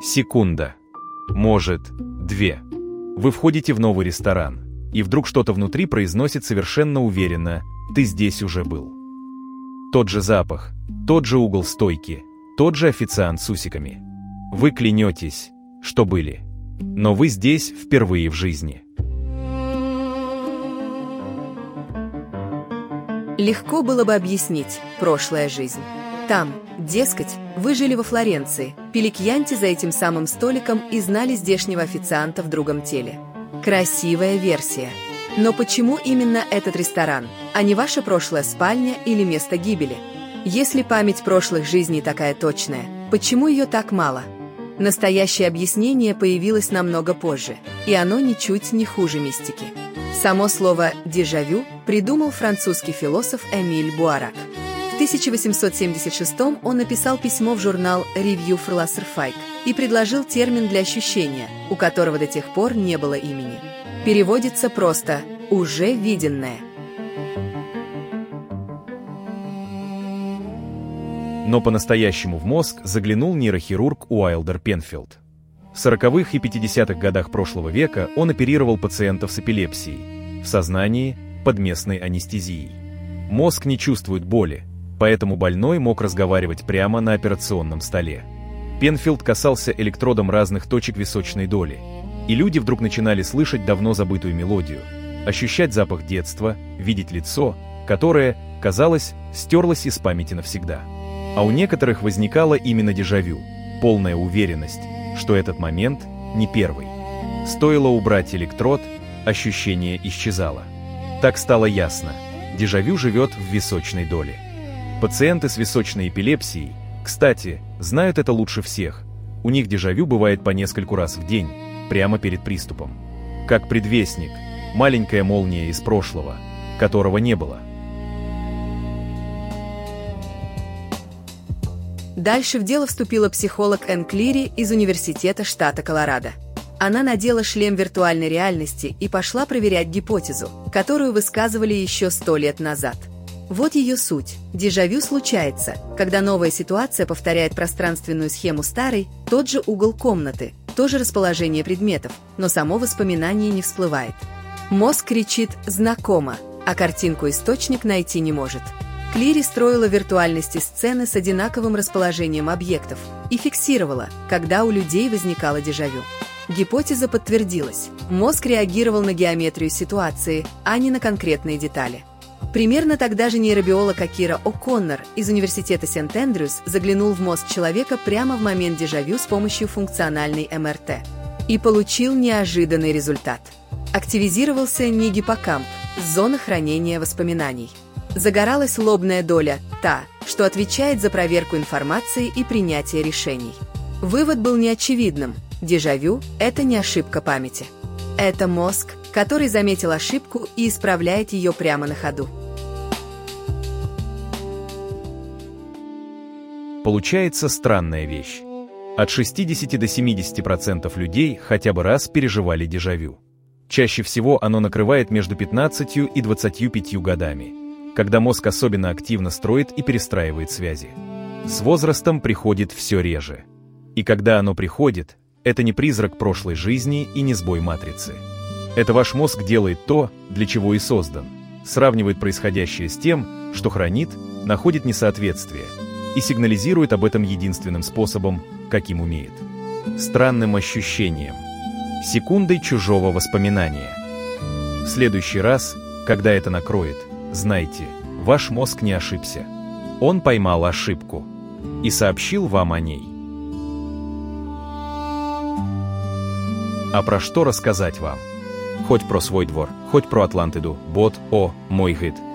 Секунда. Может, 2. Вы входите в новый ресторан, и вдруг что-то внутри произносит совершенно уверенно: «Ты здесь уже был». Тот же запах, тот же угол стойки, тот же официант с усиками. Вы клянетесь, что были. Но вы здесь впервые в жизни. Легко было бы объяснить прошлая жизнь. Там, дескать, вы жили во Флоренции, пили кьянти за этим самым столиком и знали здешнего официанта в другом теле. Красивая версия. Но почему именно этот ресторан, а не ваша прошлая спальня или место гибели? Если память прошлых жизней такая точная, почему ее так мало? Настоящее объяснение появилось намного позже, и оно ничуть не хуже мистики. Само слово «дежавю» придумал французский философ Эмиль Буарак. В 1876 он написал письмо в журнал Revue für la Cerfique и предложил термин для ощущения, у которого до тех пор не было имени. Переводится просто «уже виденное». Но по-настоящему в мозг заглянул нейрохирург Уайлдер Пенфилд. В 40-х и 50-х годах прошлого века он оперировал пациентов с эпилепсией, в сознании, под местной анестезией. Мозг не чувствует боли, поэтому больной мог разговаривать прямо на операционном столе. Пенфилд касался электродом разных точек височной доли, и люди вдруг начинали слышать давно забытую мелодию, ощущать запах детства, видеть лицо, которое, казалось, стерлось из памяти навсегда. А у некоторых возникало именно дежавю, полная уверенность, что этот момент не первый. Стоило убрать электрод, ощущение исчезало. Так стало ясно, дежавю живет в височной доле. Пациенты с височной эпилепсией, кстати, знают это лучше всех. У них дежавю бывает по нескольку раз в день, прямо перед приступом. Как предвестник, маленькая молния из прошлого, которого не было. Дальше в дело вступила психолог Энн Клири из Университета штата Колорадо. Она надела шлем виртуальной реальности и пошла проверять гипотезу, которую высказывали еще 100 лет назад. Вот ее суть. Дежавю случается, когда новая ситуация повторяет пространственную схему старой, тот же угол комнаты, то же расположение предметов, но само воспоминание не всплывает. Мозг кричит «знакомо», а картинку-источник найти не может. Клири строила в виртуальности сцены с одинаковым расположением объектов и фиксировала, когда у людей возникало дежавю. Гипотеза подтвердилась. Мозг реагировал на геометрию ситуации, а не на конкретные детали. Примерно тогда же нейробиолог Акира О'Коннор из Университета Сент-Эндрюс заглянул в мозг человека прямо в момент дежавю с помощью функциональной МРТ. И получил неожиданный результат. Активизировался не гиппокамп, зона хранения воспоминаний. Загоралась лобная доля, та, что отвечает за проверку информации и принятие решений. Вывод был неочевидным. Дежавю – это не ошибка памяти. Это мозг, который заметил ошибку и исправляет ее прямо на ходу. Получается странная вещь. От 60 до 70% людей хотя бы раз переживали дежавю. Чаще всего оно накрывает между 15 и 25 годами, когда мозг особенно активно строит и перестраивает связи. С возрастом приходит все реже. И когда оно приходит, это не призрак прошлой жизни и не сбой матрицы. Это ваш мозг делает то, для чего и создан. Сравнивает происходящее с тем, что хранит, находит несоответствие и сигнализирует об этом единственным способом, каким умеет. Странным ощущением. Секундой чужого воспоминания. В следующий раз, когда это накроет, знайте, ваш мозг не ошибся. Он поймал ошибку и сообщил вам о ней. А про что рассказать вам? Хоть про свой двор, хоть про Атлантиду, бот, о, мой гид.